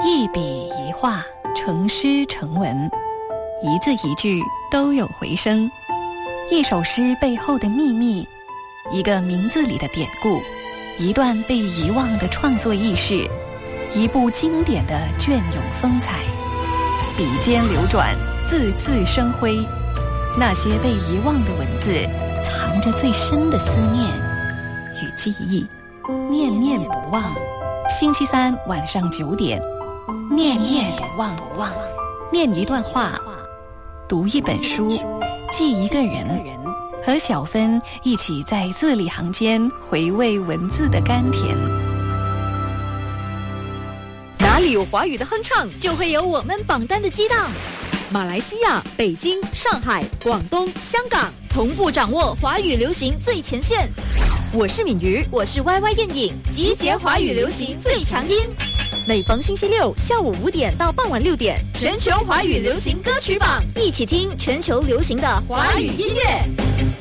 一笔一画，成诗成文，一字一句都有回声。一首诗背后的秘密，一个名字里的典故，一段被遗忘的创作轶事，一部经典的隽永风采。笔尖流转，字字生辉。那些被遗忘的文字，藏着最深的思念与记忆，念念不忘。星期三晚上9点，念念不忘，念一段话，读一本书，记一个人，和小芬一起在字里行间回味文字的甘甜。 哪里有华语的哼唱， 就会有我们榜单的激荡。 马来西亚、北京、上海、广东、香港同步掌握华语流行最前线。 我是敏瑜， 我是 YY 燕颖，集结华语流行最强音。 每逢星期六下午5点到傍晚6点， 全球华语流行歌曲榜，一起听全球流行的华语音乐。